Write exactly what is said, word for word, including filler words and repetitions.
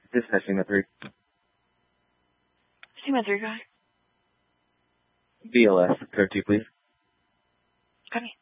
Dispatch Sigma three. Sigma three, guy. B L S, code two, please. Copy.